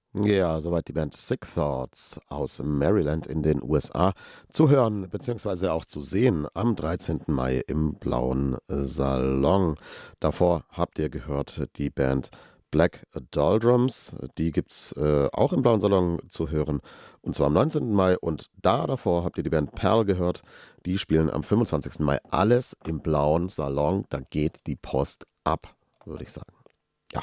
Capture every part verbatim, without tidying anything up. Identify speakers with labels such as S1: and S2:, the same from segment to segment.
S1: Ja, soweit die Band Sick Thoughts aus Maryland in den U S A zu hören, beziehungsweise auch zu sehen am dreizehnten Mai im Blauen Salon. Davor habt ihr gehört die Band Black Doldrums, die gibt's äh, auch im Blauen Salon zu hören, und zwar am neunzehnten Mai. Und da davor habt ihr die Band Pearl gehört, die spielen am fünfundzwanzigsten Mai. Alles im Blauen Salon, da geht die Post ab, würde ich sagen. Ja.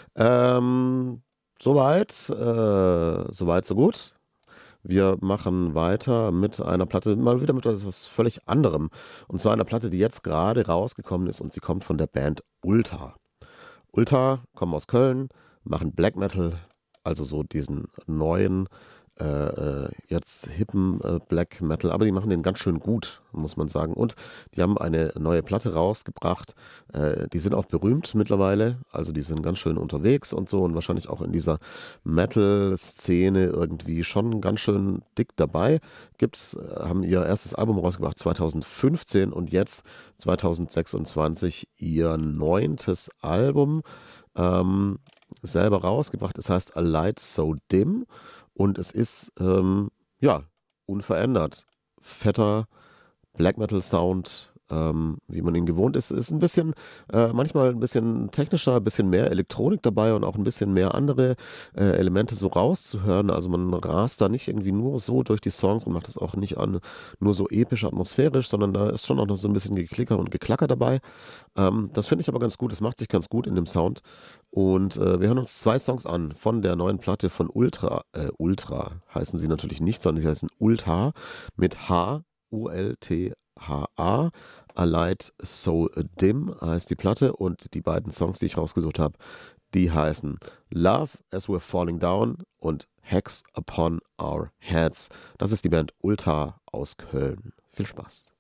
S1: Ähm, soweit, äh, soweit, so gut. Wir machen weiter mit einer Platte, mal wieder mit etwas völlig anderem. Und zwar einer Platte, die jetzt gerade rausgekommen ist, und sie kommt von der Band Ulta. Ulta kommen aus Köln, machen Black Metal, also so diesen neuen, äh, äh, jetzt hippen äh, Black Metal, aber die machen den ganz schön gut, muss man sagen. Und die haben eine neue Platte rausgebracht. Äh, die sind auch berühmt mittlerweile, also die sind ganz schön unterwegs und so und wahrscheinlich auch in dieser Metal-Szene irgendwie schon ganz schön dick dabei. Gibt's, äh, haben ihr erstes Album rausgebracht zweitausendfünfzehn und jetzt zweitausendsechsundzwanzig ihr neuntes Album ähm, selber rausgebracht. Es heißt A Light So Dim und es ist ähm, ja unverändert. Fetter Black Metal Sound, ähm, wie man ihn gewohnt ist. Ist ein bisschen, äh, manchmal ein bisschen technischer, ein bisschen mehr Elektronik dabei und auch ein bisschen mehr andere äh, Elemente so rauszuhören. Also man rast da nicht irgendwie nur so durch die Songs und macht das auch nicht an, nur so episch atmosphärisch, sondern da ist schon auch noch so ein bisschen Geklicker und Geklacker dabei. Ähm, das finde ich aber ganz gut. Es macht sich ganz gut in dem Sound. Und äh, wir hören uns zwei Songs an von der neuen Platte von Ultra. Äh, Ultra heißen sie natürlich nicht, sondern sie heißen Ulta mit H. U L T H A. A Light So Dim heißt die Platte, und die beiden Songs, die ich rausgesucht habe, die heißen Love as We're Falling Down und Hex Upon Our Heads. Das ist die Band Ulta aus Köln. Viel Spaß.